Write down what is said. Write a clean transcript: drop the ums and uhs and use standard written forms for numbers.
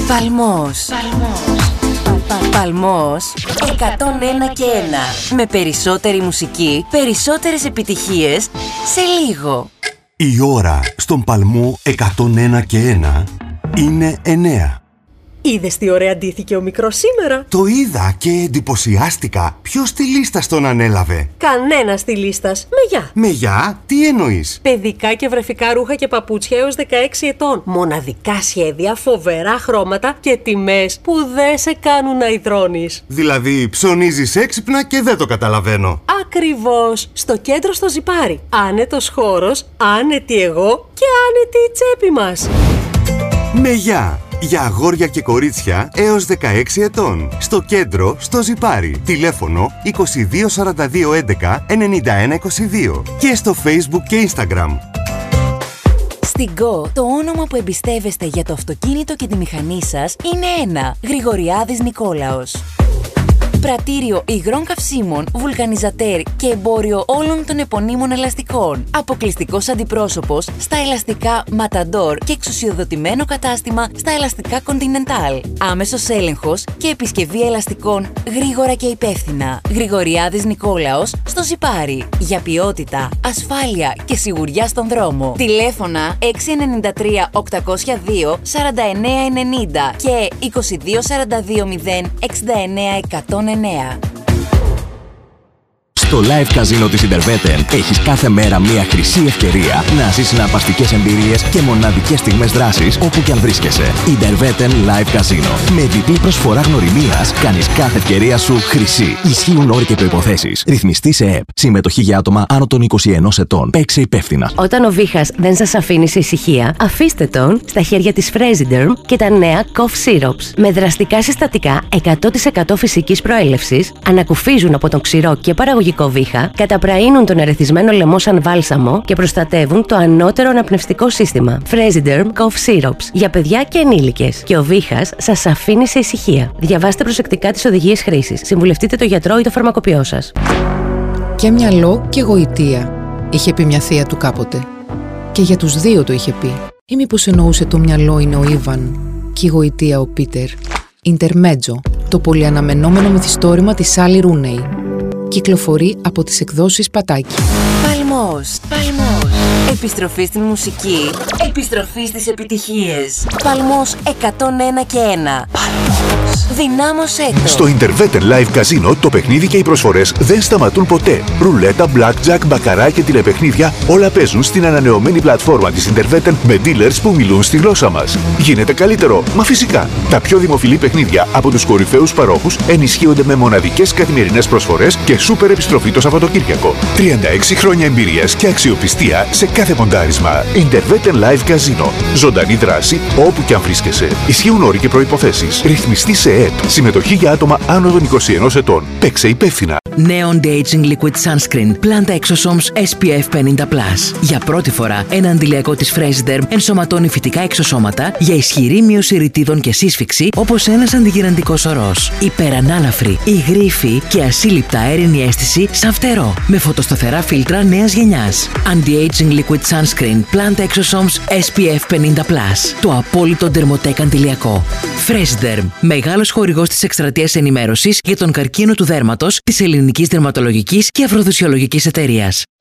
Παλμός. Παλμός 101 και 1. Με περισσότερη μουσική, περισσότερες επιτυχίες σε λίγο. Η ώρα στον Παλμό 101 και 1 είναι 9. Είδες τι ωραία ντύθηκε ο μικρός σήμερα? Το είδα και εντυπωσιάστηκα. Ποιος στιλίστας τον ανέλαβε? Κανένας στιλίστας. Μεγιά. Μεγιά? Τι εννοείς? Παιδικά και βρεφικά ρούχα και παπούτσια έως 16 ετών. Μοναδικά σχέδια, φοβερά χρώματα και τιμές που δεν σε κάνουν να υδρώνεις. Δηλαδή ψωνίζεις έξυπνα και δεν το καταλαβαίνω. Ακριβώς. Στο κέντρο στο Ζιπάρι. Άνετος χώρος, άνετη εγώ και άνετη η τσέπη μας. Μεγιά. Για αγόρια και κορίτσια έως 16 ετών. Στο κέντρο, στο Ζιπάρι. Τηλέφωνο 22 42 11 91 22. Και στο Facebook και Instagram. Στην Go, το όνομα που εμπιστεύεστε για το αυτοκίνητο και τη μηχανή σας είναι ένα. Γρηγοριάδης Νικόλαος. Πρατήριο υγρών καυσίμων, βουλκανιζατέρ και εμπόριο όλων των επωνύμων ελαστικών. Αποκλειστικός αντιπρόσωπος στα ελαστικά Matador και εξουσιοδοτημένο κατάστημα στα ελαστικά Continental. Άμεσος έλεγχος και επισκευή ελαστικών γρήγορα και υπεύθυνα. Γρηγοριάδης Νικόλαος στο Ζιπάρι. Για ποιότητα, ασφάλεια και σιγουριά στον δρόμο. Τηλέφωνα 693 802 4990 και 22 42 0 69 109. Στο live καζίνο της Interveten έχεις κάθε μέρα μια χρυσή ευκαιρία να ζεις συναρπαστικές εμπειρίες και μοναδικές στιγμές δράσης όπου και αν βρίσκεσαι. Interveten Live Casino. Με διπλή προσφορά γνωριμίας κάνεις κάθε ευκαιρία σου χρυσή. Ισχύουν όροι και προϋποθέσεις. Ρυθμιστή σε ΕΠ. Συμμετοχή για άτομα άνω των 21 ετών. Παίξε υπεύθυνα. Όταν ο βήχας δεν σας αφήνει σε ησυχία, αφήστε τον στα χέρια της Fresiderm και τα νέα Cough Syrups. Με δραστικά συστατικά 100% φυσικής προέλευσης, ανακουφίζουν από τον ξηρό και παραγωγικό βήχα, καταπραίνουν τον ερεθισμένο λαιμό σαν βάλσαμο και προστατεύουν το ανώτερο αναπνευστικό σύστημα. Fresiderm Cough Syrups για παιδιά και ενήλικες. Και ο βήχας σας αφήνει σε ησυχία. Διαβάστε προσεκτικά τις οδηγίες χρήσης. Συμβουλευτείτε το γιατρό ή το φαρμακοποιό σας. Και μυαλό και γοητεία, είχε πει μια θεία του κάποτε. Και για τους δύο το είχε πει. Ή μήπως εννοούσε το μυαλό είναι ο Ήβαν και η γοητεία ο Πίτερ. Intermezzo, το πολυαναμενόμενο μυθιστόρημα της Σάλι Ρούνεϊ. Κυκλοφορεί από τις εκδόσεις Πατάκη. Παλμός. Επιστροφή στην μουσική. Επιστροφή στις επιτυχίες. Παλμός 101 και 1. Παλμός. Δυνάμωσέ το. Στο Interveten Live Casino το παιχνίδι και οι προσφορές δεν σταματούν ποτέ. Ρουλέτα, blackjack, μπακαρά και τηλεπαιχνίδια όλα παίζουν στην ανανεωμένη πλατφόρμα της Interveten με dealers που μιλούν στη γλώσσα μας. Γίνεται καλύτερο, μα φυσικά. Τα πιο δημοφιλή παιχνίδια από τους κορυφαίους παρόχους ενισχύονται με μοναδικές καθημερινές προσφορές και σούπερ επιστροφή το Σαββατοκύριακο. 36 χρόνια εμπειρίας και αξιοπιστία σε κάθε ποντάρισμα. Interveten Live Casino. Ζωντανή δράση όπου και αν βρίσκεσαι. Ισχύουν όροι και προϋποθέσεις. Ρυθμιστή σε ΕΕΠ. Συμμετοχή για άτομα άνω των 21 ετών. Παίξε υπεύθυνα. Νέο Anti-Aging Liquid Sunscreen Planta Exosomes SPF 50+. Για πρώτη φορά, ένα αντιλιακό της Fresiderm ενσωματώνει φυτικά εξωσώματα για ισχυρή μείωση ρητίδων και σύσφυξη όπως ένας αντιγυραντικός ορός. Υπερανάλαφρη, υγρήφη και ασύλληπτα αέρινη αίσθηση σαν φτερό. Με φωτοσταθερά φίλτρα νέας γενιάς. Anti-Aging Liquid Sunscreen Planta Exosomes SPF 50+. Το απόλυτο ντερμοτέκ αντιλιακό. Fresiderm. Μεγάλος χορηγός της εκστρατείας ενημέρωσης για τον καρκίνο του δέρματος της Ελληνικής Δερματολογικής και Αφροδισιολογικής Εταιρείας.